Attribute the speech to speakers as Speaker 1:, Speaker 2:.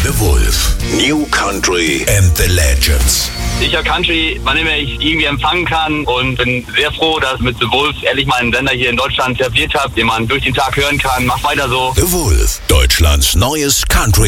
Speaker 1: The Wolf. New Country and the Legends.
Speaker 2: Ich höre Country, wann immer ich irgendwie empfangen kann und bin sehr froh, dass mit The Wolf ehrlich mal einen Sender hier in Deutschland etabliert habe, den man durch den Tag hören kann. Mach weiter so.
Speaker 1: The Wolf, Deutschlands neues Country